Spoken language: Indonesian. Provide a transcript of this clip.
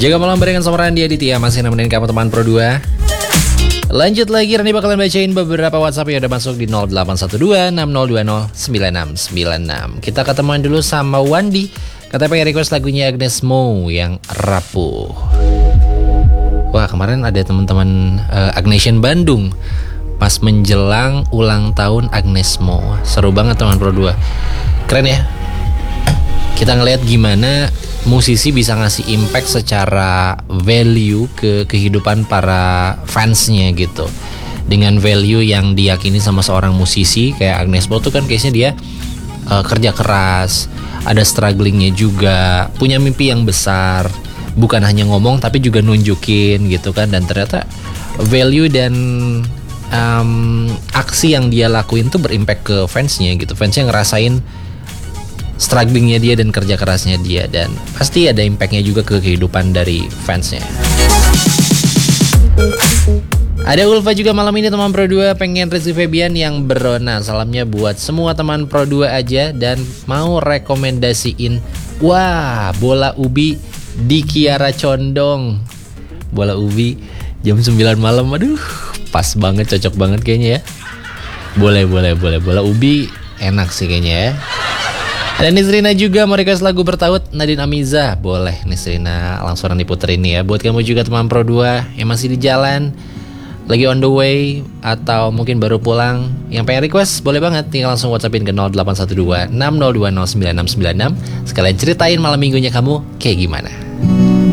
Jaga malam barengan sama Randy Aditya, masih nemenin kamu teman Pro 2. Lanjut lagi, Randy bakalan bacain beberapa WhatsApp yang udah masuk di 0812-6020-9696. Kita ketemuan dulu sama Wandi. Katanya pengen request lagunya Agnes Mo yang Rapuh. Wah, kemarin ada teman-teman Agnesian Bandung pas menjelang ulang tahun Agnes Mo. Seru banget teman Pro 2. Keren ya. Kita ngelihat gimana musisi bisa ngasih impact secara value ke kehidupan para fansnya gitu. Dengan value yang diyakini sama seorang musisi kayak Agnes Mo tuh kan case-nya dia kerja keras, ada strugglingnya juga, punya mimpi yang besar, bukan hanya ngomong tapi juga nunjukin gitu kan. Dan ternyata value dan aksi yang dia lakuin tuh berimpact ke fansnya gitu. Fansnya ngerasain strugglingnya dia dan kerja kerasnya dia, dan pasti ada impactnya juga ke kehidupan dari fansnya. Ada Ulfa juga malam ini teman Pro 2 pengen Rizky Febian yang berona. Salamnya buat semua teman Pro 2 aja dan mau rekomendasiin bola ubi di Kiara Condong. Bola ubi jam 9 malam, aduh pas banget, cocok banget kayaknya ya. Boleh. Bola ubi enak sih kayaknya ya. Ada Nisrina juga mau request lagu Bertaut Nadine Amiza. Boleh Nisrina, langsung diputerin nih ya. Buat kamu juga teman Pro 2 yang masih di jalan, lagi on the way, atau mungkin baru pulang, yang pengen request boleh banget, tinggal langsung WhatsAppin ke 0812 6020 9696. Sekalian ceritain malam minggunya kamu kayak gimana.